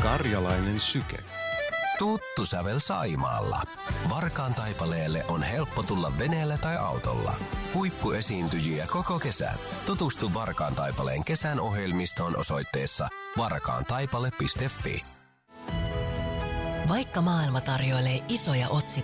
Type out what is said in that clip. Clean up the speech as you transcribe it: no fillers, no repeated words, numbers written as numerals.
Karjalainen syke. Tuttu sävel Saimaalla. Varkaan Taipaleelle on helppo tulla veneellä tai autolla. Huippuesiintyjiä koko kesän. Tutustu Varkaan Taipaleen kesän ohjelmistoon osoitteessa varkaantaipale.fi. Vaikka maailma tarjoilee isoja otsikoita,